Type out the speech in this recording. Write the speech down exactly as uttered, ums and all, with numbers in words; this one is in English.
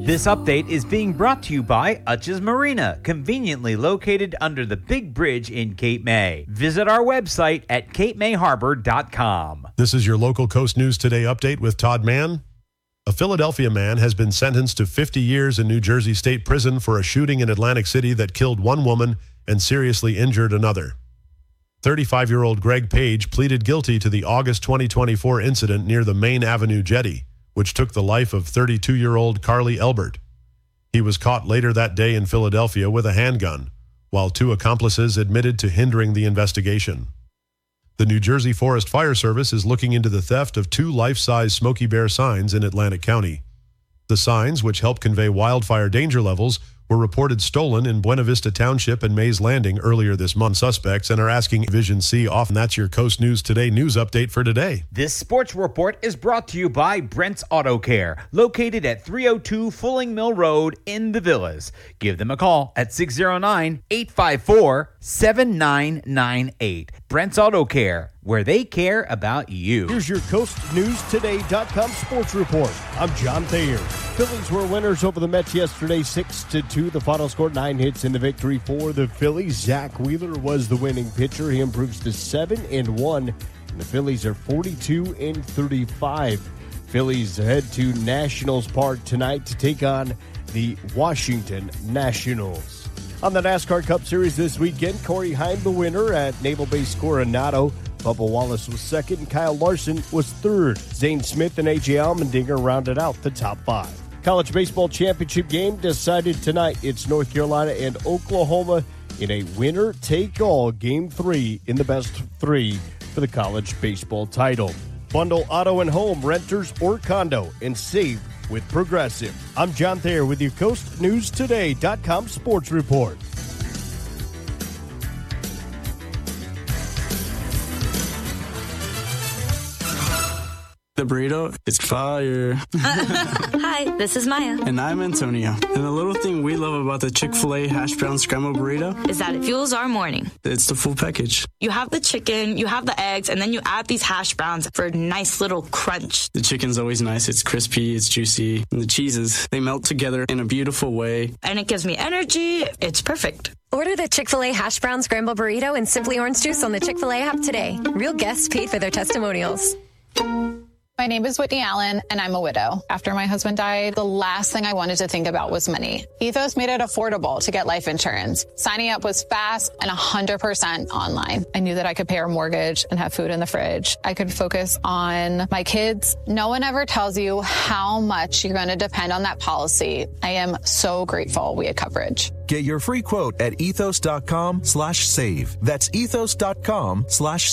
This update is being brought to you by Utch's Marina, conveniently located under the big bridge in Cape May. Visit our website at cape may harbor dot com. This is your local Coast News Today update with Todd Mann. A Philadelphia man has been sentenced to fifty years in New Jersey State Prison for a shooting in Atlantic City that killed one woman and seriously injured another. thirty-five-year-old Greg Page pleaded guilty to the August twenty twenty-four incident near the Main Avenue jetty, which took the life of thirty-two-year-old Carly Elbert. He was caught later that day in Philadelphia with a handgun, while two accomplices admitted to hindering the investigation. The New Jersey Forest Fire Service is looking into the theft of two life-size Smokey Bear signs in Atlantic County. The signs, which help convey wildfire danger levels, were reported stolen in Buena Vista Township and Mays Landing earlier this month. Suspects and are asking Vision C off. And that's your Coast News Today news update for today. This sports report is brought to you by Brent's Auto Care, located at three oh two Fulling Mill Road in the Villas. Give them a call at six oh nine, eight five four, seven nine nine eight. Brent's Auto Care, where they care about you. Here's your coast news today dot com sports report. I'm John Thayer. Phillies were winners over the Mets yesterday, six to two. The final score, nine hits in the victory for the Phillies. Zach Wheeler was the winning pitcher. He improves to seven and one, and the Phillies are forty-two and thirty-five. Phillies head to Nationals Park tonight to take on the Washington Nationals. On the NASCAR Cup Series this weekend, Corey Heim the winner at Naval Base Coronado. Bubba Wallace was second, and Kyle Larson was third. Zane Smith and A J Allmendinger rounded out the top five. College baseball championship game decided tonight. It's North Carolina and Oklahoma in a winner-take-all game three in the best three for the college baseball title. Bundle auto and home, renters or condo, and save with Progressive. I'm John Thayer with your coast news today dot com sports report. The burrito, it's fire. Hi, this is Maya. And I'm Antonio. And the little thing we love about the Chick-fil-A hash brown scrambled burrito is that it fuels our morning. It's the full package. You have the chicken, you have the eggs, and then you add these hash browns for a nice little crunch. The chicken's always nice. It's crispy, it's juicy. And the cheeses, they melt together in a beautiful way. And it gives me energy. It's perfect. Order the Chick-fil-A hash brown scrambled burrito and Simply Orange Juice on the Chick-fil-A app today. Real guests paid for their testimonials. My name is Whitney Allen, and I'm a widow. After my husband died, the last thing I wanted to think about was money. Ethos made it affordable to get life insurance. Signing up was fast and one hundred percent online. I knew that I could pay our mortgage and have food in the fridge. I could focus on my kids. No one ever tells you how much you're going to depend on that policy. I am so grateful we had coverage. Get your free quote at ethos dot com slash save. That's ethos dot com slash